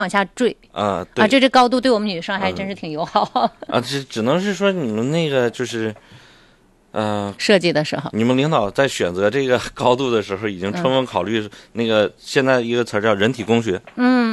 往下坠啊，对啊，这高度对我们女生还真是挺友好啊，这只能是说你们那个就是设计的时候， 你们领导在选择这个高度的时候已经充分考虑那个现在一个词叫人体工学。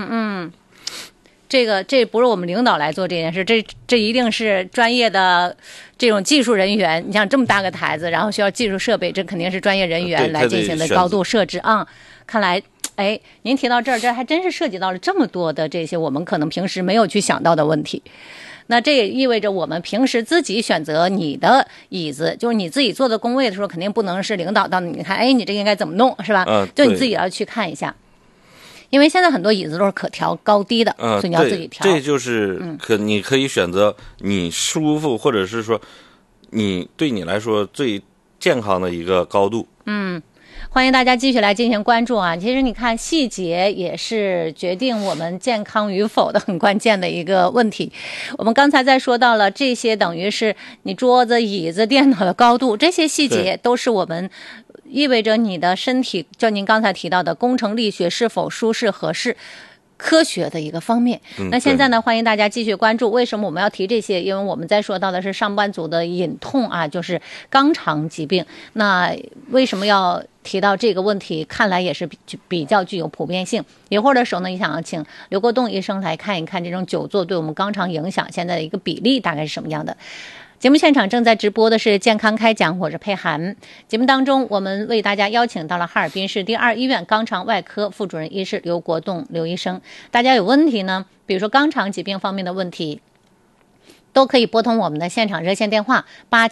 这不是我们领导来做这件事，这一定是专业的这种技术人员。你像这么大个台子，然后需要技术设备，这肯定是专业人员来进行的高度设置啊。看来，哎，您提到这儿，这还真是涉及到了这么多的这些我们可能平时没有去想到的问题。那这也意味着我们平时自己选择你的椅子，就是你自己坐的工位的时候，肯定不能是领导到你看，哎，你这个应该怎么弄，是吧？就你自己要去看一下。因为现在很多椅子都是可调高低的，所以你要自己调。 这就是你可以选择你舒服，或者是说你对你来说最健康的一个高度。 欢迎大家继续来进行关注啊！其实你看，细节也是决定我们健康与否的很关键的一个问题。我们刚才在说到了这些，等于是你桌子、椅子、电脑的高度，这些细节都是我们意味着你的身体，就您刚才提到的工程力学是否舒适合适。科学的一个方面。那现在呢，欢迎大家继续关注。为什么我们要提这些？因为我们在说到的是上班族的隐痛啊，就是肛肠疾病。那为什么要提到这个问题？看来也是比较具有普遍性。一会儿的时候呢，也想要请刘国栋医生来看一看这种久坐对我们肛肠影响现在的一个比例大概是什么样的。节目现场正在直播的是健康开讲，我是佩涵。节目当中，我们为大家邀请到了哈尔滨市第2医院肛肠外科副主任医师刘国栋刘医生。大家有问题呢，比如说肛肠疾病方面的问题，都可以拨通我们的现场热线电话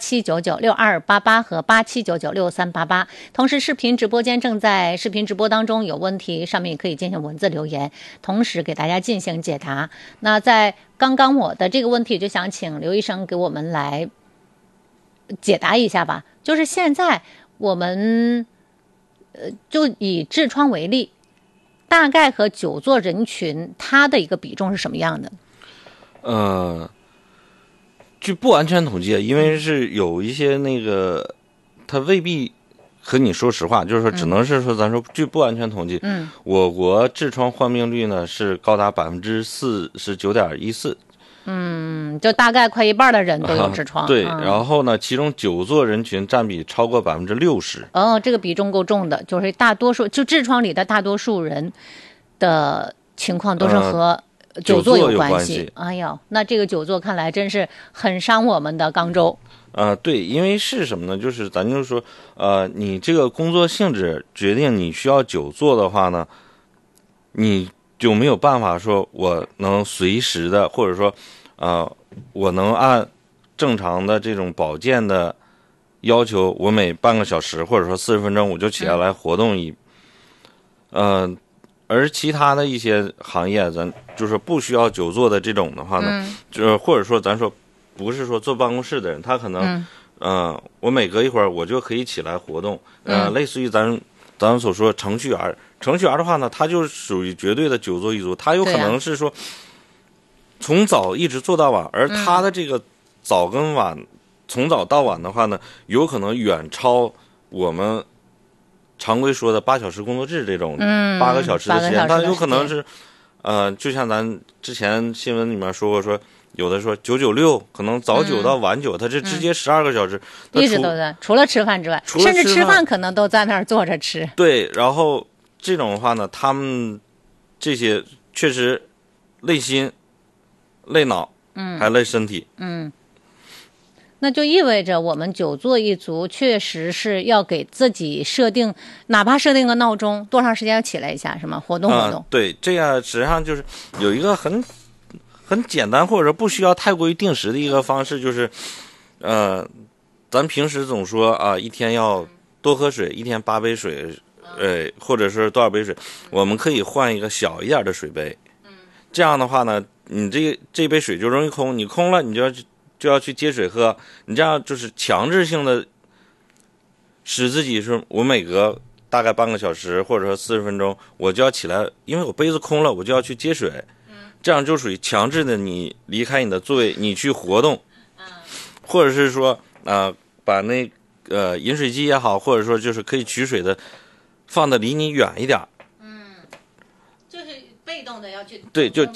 87996288和87996388。同时，视频直播间正在视频直播当中，有问题上面也可以进行文字留言，同时给大家进行解答。那在刚刚我的这个问题，就想请刘医生给我们来解答一下吧。就是现在我们就以痔疮为例，大概和久坐人群它的一个比重是什么样的？ 据不完全统计，因为是有一些那个，它未必和你说实话，就是说只能是说咱说据不完全统计，我国痔疮患病率呢是高达49.14%， 就大概快一半的人都有痔疮。 对，然后呢，其中久坐人群占比超过60%。 这个比重够重的，就是大多数就痔疮里的大多数人的情况都是和久坐有关系。哎呦，那这个久坐看来真是很伤我们的肛周。 对，因为是什么呢？就是咱就说，你这个工作性质决定你需要久坐的话呢，你就没有办法说我能随时的，或者说，我能按正常的这种保健的要求，我每半个小时或者说40分钟我就起来活动而其他的一些行业，咱就是不需要久坐的这种的话呢，就是或者说咱说不是说坐办公室的人，他可能我每隔一会儿我就可以起来活动，类似于咱所说程序员的话呢，他就属于绝对的久坐一族，他有可能是说从早一直做到晚，而他的这个早跟晚，从早到晚的话呢，有可能远超我们常规说的8小时工作制这种8个小时的时间，它有可能是就像咱之前新闻里面说过，说有的说996，可能早9到晚9，它是直接12个小时， 一直都在，除了吃饭之外，甚至吃饭可能都在那儿坐着吃。 对，然后这种的话呢，他们这些确实累心、累脑，还累身体， 那就意味着我们久坐一族确实是要给自己设定，哪怕设定个闹钟，多长时间要起来一下，是吗？活动活动。 对，这样实际上就是有一个很简单，或者说不需要太过于定时的一个方式，就是咱平时总说啊，一天要多喝水，一天8杯水，或者是多少杯水，我们可以换一个小一点的水杯，这样的话呢，你这杯水就容易空，你空了，你就要去接水喝，你这样就是强制性的使自己是我每隔大概半个小时或者说40分钟我就要起来，因为我杯子空了，我就要去接水，这样就属于强制的你离开你的座位，你去活动，或者是说把那饮水机也好，或者说就是可以取水的放的离你远一点， 就是被动的要去对，就